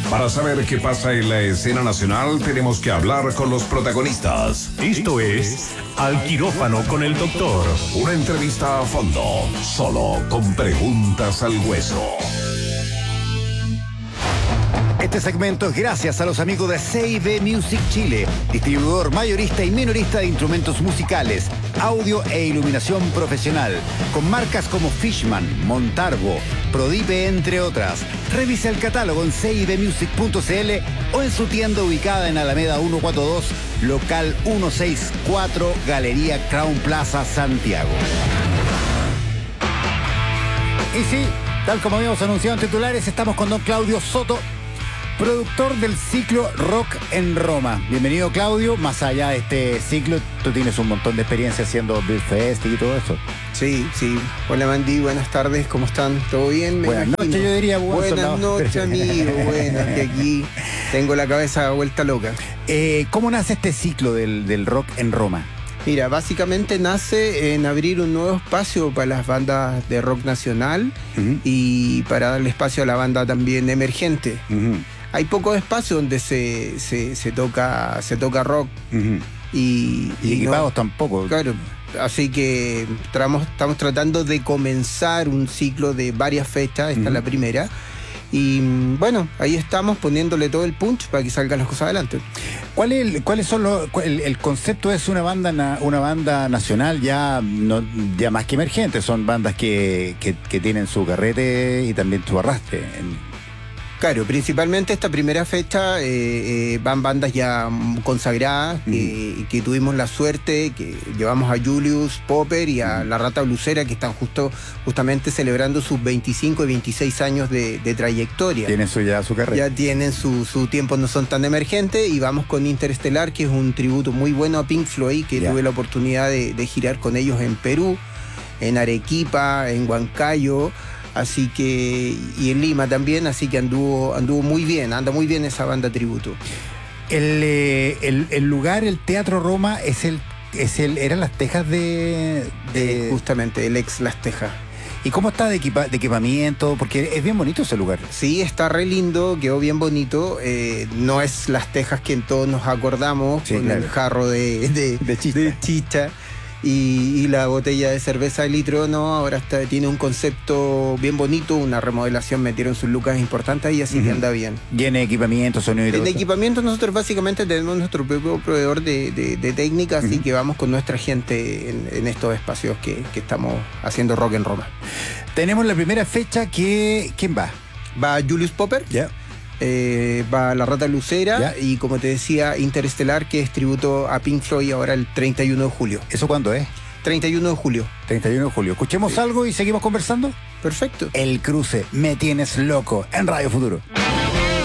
Para saber qué pasa en la escena nacional, tenemos que hablar con los protagonistas. Esto es Al Quirófano con el Doctor. Una entrevista a fondo, solo con preguntas al hueso. Este segmento es gracias a los amigos de C&B Music Chile, distribuidor mayorista y minorista de instrumentos musicales, audio e iluminación profesional, con marcas como Fishman, Montarbo, Prodipe, entre otras. Revisa el catálogo en cibmusic.cl o en su tienda ubicada en Alameda 142, local 164, Galería Crown Plaza, Santiago. Y sí, tal como habíamos anunciado en titulares, estamos con don Claudio Soto, productor del ciclo Rock en Roma. Bienvenido, Claudio. Más allá de este ciclo, tú tienes un montón de experiencia haciendo Beer Fest y todo eso. Sí. Hola, Mandy, buenas tardes, ¿cómo están? ¿Todo bien? Buenas noches, yo diría. Buenas noches, amigo. Bueno, que aquí tengo la cabeza vuelta loca. ¿Cómo nace este ciclo del Rock en Roma? Mira, básicamente nace en abrir un nuevo espacio para las bandas de rock nacional y para darle espacio a la banda también emergente. Hay poco espacio donde se toca rock y equipados no, tampoco. Claro, así que estamos tratando de comenzar un ciclo de varias fechas. Esta es la primera. Y bueno, ahí estamos poniéndole todo el punch para que salgan las cosas adelante. ¿Cuáles son el concepto? Es una banda nacional ya más que emergente. Son bandas que tienen su carrete y también su arrastre. Claro, principalmente esta primera fecha van bandas ya consagradas, que tuvimos la suerte, que llevamos a Julius Popper y a La Rata Blusera, que están justamente celebrando sus 25 y 26 años de trayectoria. Tienen su carrera. Ya tienen su tiempo, no son tan emergentes, y vamos con Interestelar, que es un tributo muy bueno a Pink Floyd, que tuve la oportunidad de girar con ellos en Perú, en Arequipa, en Huancayo, así que, y en Lima también, así que anduvo muy bien, anda muy bien esa banda tributo. El lugar, el Teatro Roma, eran Las Tejas de... Justamente, el ex Las Tejas. ¿Y cómo está de equipamiento? Porque es bien bonito ese lugar. Sí, está re lindo, quedó bien bonito. No es Las Tejas que todos nos acordamos, sí, con el jarro de chicha. Y la botella de cerveza de litro, no, ahora tiene un concepto bien bonito, una remodelación, metieron sus lucas importantes ahí, así que anda bien. ¿Y en equipamiento, sonido y todo? En equipamiento nosotros básicamente tenemos nuestro propio proveedor de técnica, así que vamos con nuestra gente en estos espacios que estamos haciendo Rock en Roma. Tenemos la primera fecha, ¿quién va? Va Julius Popper. Ya. Va La Rata Blusera y, como te decía, Interestelar, que es tributo a Pink Floyd ahora el 31 de julio. ¿Eso cuándo es? 31 de julio. 31 de julio. ¿Escuchemos algo y seguimos conversando? Perfecto. El Cruce, Me Tienes Loco, en Radio Futuro.